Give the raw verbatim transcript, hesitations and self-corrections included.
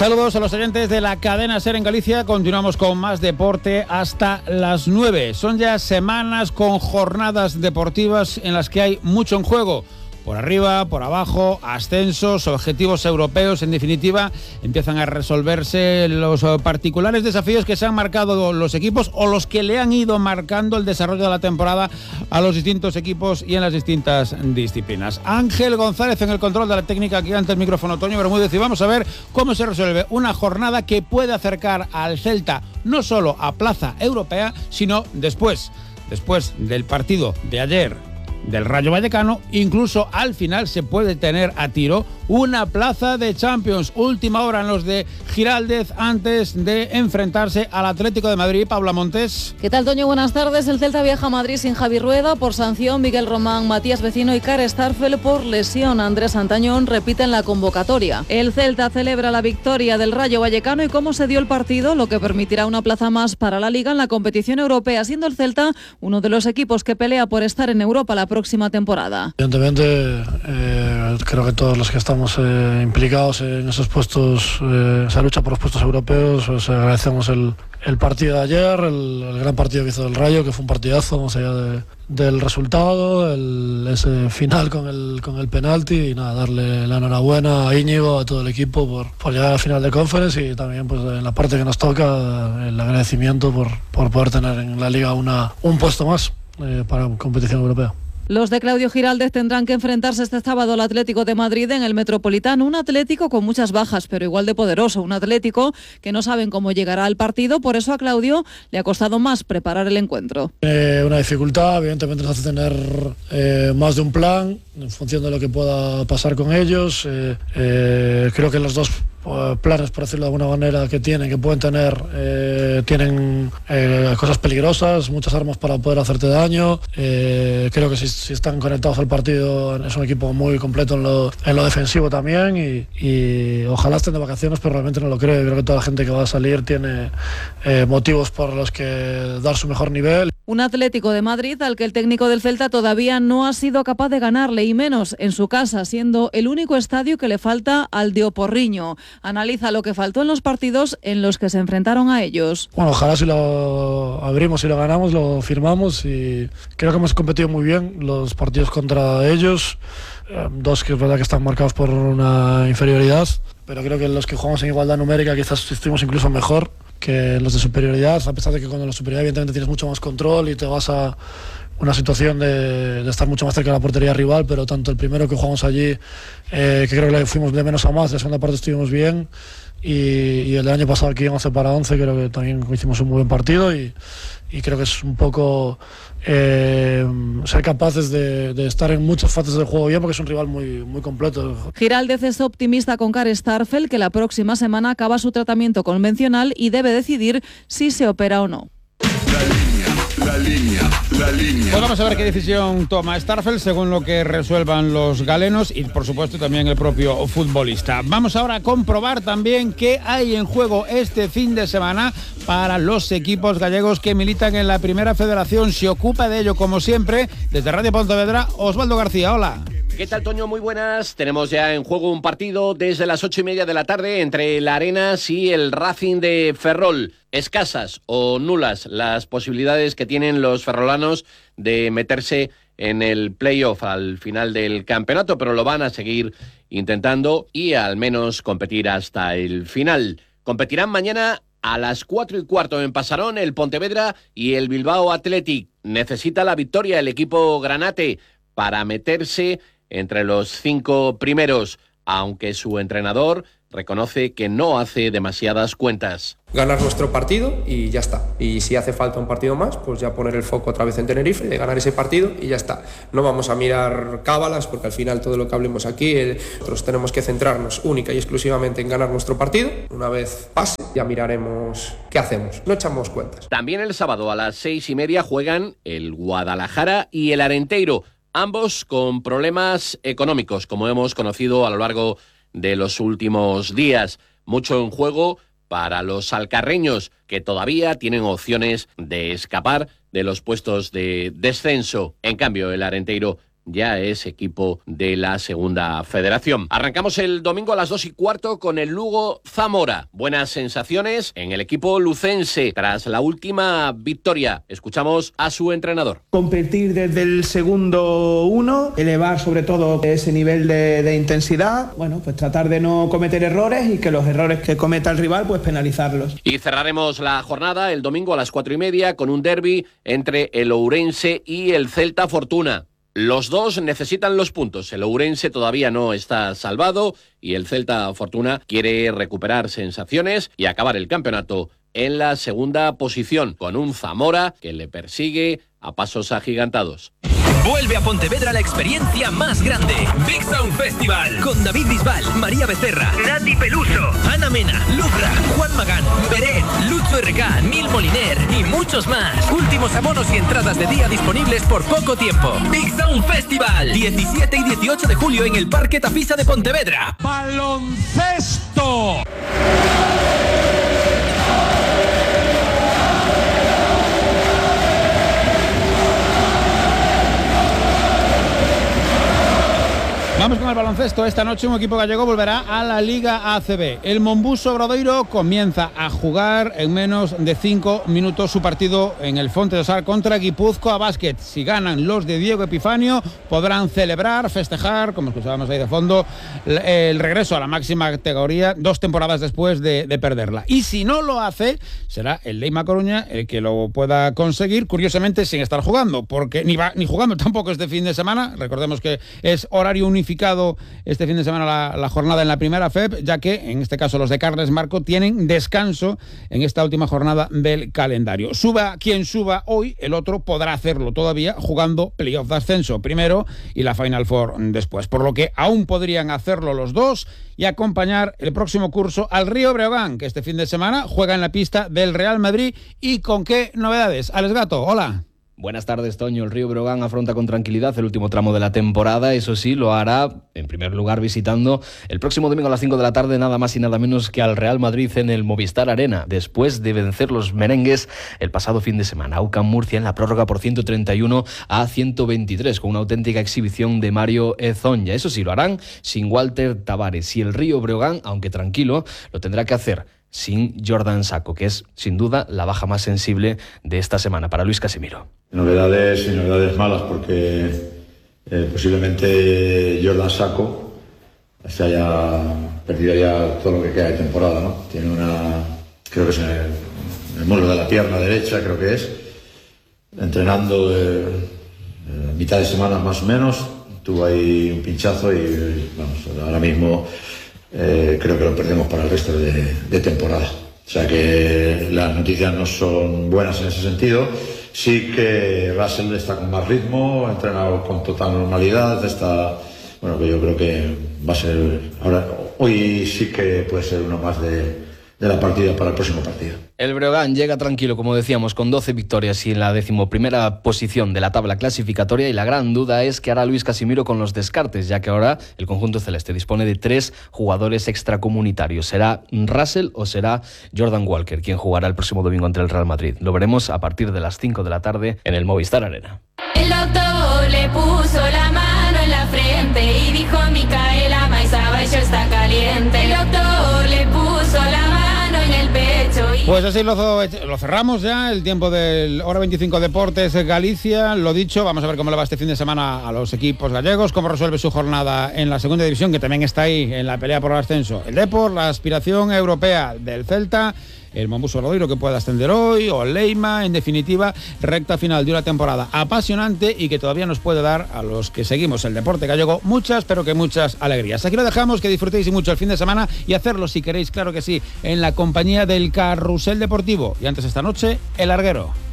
Saludos a los oyentes de la cadena SER en Galicia. Continuamos con más deporte hasta las nueve. Son ya semanas con jornadas deportivas en las que hay mucho en juego. Por arriba, por abajo, ascensos, objetivos europeos. En definitiva, empiezan a resolverse los particulares desafíos que se han marcado los equipos o los que le han ido marcando el desarrollo de la temporada a los distintos equipos y en las distintas disciplinas. Ángel González en el control de la técnica, aquí ante el micrófono. Toño Bermúdez, y vamos a ver cómo se resuelve una jornada que puede acercar al Celta no solo a plaza europea, sino después, después del partido de ayer del Rayo Vallecano, incluso al final se puede tener a tiro una plaza de Champions. Última hora en los de Giraldez antes de enfrentarse al Atlético de Madrid. Paula Montes. ¿Qué tal, Toño? Buenas tardes. El Celta viaja a Madrid sin Javi Rueda por sanción, Miguel Román, Matías Vecino y Kare Starfel por lesión. Andrés Santañón repite en la convocatoria. El Celta celebra la victoria del Rayo Vallecano y cómo se dio el partido, lo que permitirá una plaza más para la Liga en la competición europea, siendo el Celta uno de los equipos que pelea por estar en Europa la próxima temporada. Evidentemente, eh, creo que todos los que estamos eh, implicados en esos puestos, eh, esa lucha por los puestos europeos, pues agradecemos el, el partido de ayer, el, el gran partido que hizo el Rayo, que fue un partidazo, más allá de, del resultado, el, ese final con el, con el penalti, y nada, darle la enhorabuena a Íñigo, a todo el equipo por, por llegar al final de Conference, y también pues en la parte que nos toca el agradecimiento por, por poder tener en la Liga una, un puesto más eh, para competición europea. Los de Claudio Giraldez tendrán que enfrentarse este sábado al Atlético de Madrid en el Metropolitano, un Atlético con muchas bajas, pero igual de poderoso, un Atlético que no saben cómo llegará al partido, por eso a Claudio le ha costado más preparar el encuentro. Eh, una dificultad, evidentemente nos hace tener eh, más de un plan en función de lo que pueda pasar con ellos. Eh, eh, creo que los dos planes, por decirlo de alguna manera, que tienen, que pueden tener, eh, tienen eh, cosas peligrosas, muchas armas para poder hacerte daño. Eh, creo que si, si están conectados al partido es un equipo muy completo en lo, en lo defensivo también, y, y ojalá estén de vacaciones, pero realmente no lo creo. Creo que toda la gente que va a salir tiene eh, motivos por los que dar su mejor nivel. Un Atlético de Madrid al que el técnico del Celta todavía no ha sido capaz de ganarle, y menos en su casa, siendo el único estadio que le falta al de Oporriño. Analiza lo que faltó en los partidos en los que se enfrentaron a ellos. Bueno, ojalá si lo abrimos y lo ganamos, lo firmamos, y creo que hemos competido muy bien los partidos contra ellos. Eh, dos que es verdad que están marcados por una inferioridad, pero creo que los que jugamos en igualdad numérica quizás estuvimos incluso mejor que los de superioridad, a pesar de que con la superioridad evidentemente tienes mucho más control y te vas a una situación de, de estar mucho más cerca de la portería rival, pero tanto el primero que jugamos allí, eh, que creo que fuimos de menos a más, la segunda parte estuvimos bien, y, y el del año pasado aquí en once para once creo que también hicimos un muy buen partido, y, y creo que es un poco eh, ser capaces de, de estar en muchas fases del juego bien, porque es un rival muy, muy completo. Giraldez es optimista con Kare Starfel, que la próxima semana acaba su tratamiento convencional y debe decidir si se opera o no. La línea, la línea. Pues vamos a ver qué decisión toma Starfel según lo que resuelvan los galenos y, por supuesto, también el propio futbolista. Vamos ahora a comprobar también qué hay en juego este fin de semana para los equipos gallegos que militan en la Primera Federación. Se ocupa de ello, como siempre, desde Radio Pontevedra, Osvaldo García. Hola. ¿Qué tal, Toño? Muy buenas. Tenemos ya en juego un partido desde las ocho y media de la tarde entre el Arenas y el Racing de Ferrol. Escasas o nulas las posibilidades que tienen los ferrolanos de meterse en el playoff al final del campeonato, pero lo van a seguir intentando y al menos competir hasta el final. Competirán mañana a las cuatro y cuarto en Pasarón el Pontevedra y el Bilbao Athletic. Necesita la victoria el equipo granate para meterse entre los cinco primeros, aunque su entrenador reconoce que no hace demasiadas cuentas. Ganar nuestro partido y ya está. Y si hace falta un partido más, pues ya poner el foco otra vez en Tenerife, de ganar ese partido y ya está. No vamos a mirar cábalas, porque al final todo lo que hablemos aquí, nosotros tenemos que centrarnos única y exclusivamente en ganar nuestro partido. Una vez pase, ya miraremos qué hacemos. No echamos cuentas. También el sábado a las seis y media juegan el Guadalajara y el Arenteiro, ambos con problemas económicos, como hemos conocido a lo largo de los últimos días. Mucho en juego para los alcarreños, que todavía tienen opciones de escapar de los puestos de descenso. En cambio, el Arenteiro ya es equipo de la Segunda Federación. Arrancamos el domingo a las dos y cuarto con el Lugo Zamora. Buenas sensaciones en el equipo lucense tras la última victoria. Escuchamos a su entrenador. Competir desde el segundo uno, elevar sobre todo ese nivel de, de intensidad, bueno, pues tratar de no cometer errores y que los errores que cometa el rival, pues penalizarlos. Y cerraremos la jornada el domingo a las cuatro y media con un derbi entre el Ourense y el Celta Fortuna. Los dos necesitan los puntos. El Ourense todavía no está salvado y el Celta Fortuna quiere recuperar sensaciones y acabar el campeonato en la segunda posición, con un Zamora que le persigue a pasos agigantados. Vuelve a Pontevedra la experiencia más grande. Big Sound Festival. Con David Bisbal, María Becerra, Nati Peluso, Ana Mena, Lucra, Juan Magán, Beret, Lucho R K, Nil Moliner y muchos más. Últimos abonos y entradas de día disponibles por poco tiempo. Big Sound Festival. diecisiete y dieciocho de julio en el Parque Tafisa de Pontevedra. ¡Baloncesto! Vamos con el baloncesto. Esta noche un equipo gallego volverá a la Liga A C B. El Monbuso Obradoiro comienza a jugar en menos de cinco minutos su partido en el Fonte de Sar contra Guipúzcoa Basket. Si ganan los de Diego Epifanio, podrán celebrar, festejar, como escuchábamos ahí de fondo, el regreso a la máxima categoría dos temporadas después de, de perderla. Y si no lo hace, será el Leima Coruña el que lo pueda conseguir, curiosamente sin estar jugando, porque ni va ni jugando tampoco este fin de semana. Recordemos que es horario unificado este fin de semana la, la jornada en la primera F E P, ya que en este caso los de Carles Marco tienen descanso en esta última jornada del calendario. Suba quien suba hoy, el otro podrá hacerlo todavía jugando playoff de ascenso primero y la Final Four después, por lo que aún podrían hacerlo los dos y acompañar el próximo curso al Río Breogán, que este fin de semana juega en la pista del Real Madrid. ¿Y con qué novedades? Alex Gato, hola. Buenas tardes, Toño. El Río Breogán afronta con tranquilidad el último tramo de la temporada. Eso sí, lo hará, en primer lugar, visitando el próximo domingo a las cinco de la tarde, nada más y nada menos que al Real Madrid en el Movistar Arena, después de vencer los merengues el pasado fin de semana. U C A M Murcia en la prórroga por ciento treinta y uno a ciento veintitrés, con una auténtica exhibición de Mario Ezoña. Eso sí, lo harán sin Walter Tavares. Y el Río Breogán, aunque tranquilo, lo tendrá que hacer sin Jordan Sacco, que es sin duda la baja más sensible de esta semana para Luis Casimiro. Novedades y novedades malas, porque eh, posiblemente Jordan Sacco se haya perdido ya todo lo que queda de temporada, ¿no? Tiene una, creo que es en el, en el muslo de la pierna derecha, creo que es, entrenando eh, eh, mitad de semana más o menos, tuvo ahí un pinchazo y vamos, ahora mismo Eh, creo que lo perdemos para el resto de, de temporada. O sea que las noticias no son buenas en ese sentido. Sí que Russell está con más ritmo, ha entrenado con total normalidad, está, bueno, que yo creo que va a ser, ahora, hoy sí que puede ser uno más de, de la partida para el próximo partido. El Breogán llega tranquilo, como decíamos, con doce victorias y en la decimoprimera posición de la tabla clasificatoria, y la gran duda es qué hará Luis Casimiro con los descartes, ya que ahora el conjunto celeste dispone de tres jugadores extracomunitarios. ¿Será Russell o será Jordan Walker quien jugará el próximo domingo ante el Real Madrid? Lo veremos a partir de las cinco de la tarde en el Movistar Arena. El doctor le puso la mano en la frente y dijo: Micaela, Maizaba, ella está caliente. El doctor le puso la mano en el pecho y... Pues así lo, lo cerramos ya, el tiempo del Hora veinticinco Deportes Galicia. Lo dicho, vamos a ver cómo le va este fin de semana a los equipos gallegos, cómo resuelve su jornada en la segunda división, que también está ahí en la pelea por el ascenso. El Depor, la aspiración europea del Celta, el Monbuso Obradoiro que puede ascender hoy, o el Leima, en definitiva, recta final de una temporada apasionante y que todavía nos puede dar a los que seguimos el deporte gallego muchas, pero que muchas alegrías. Aquí lo dejamos, que disfrutéis y mucho el fin de semana, y hacerlo si queréis, claro que sí, en la compañía del Carrusel Deportivo. Y antes esta noche, el Larguero.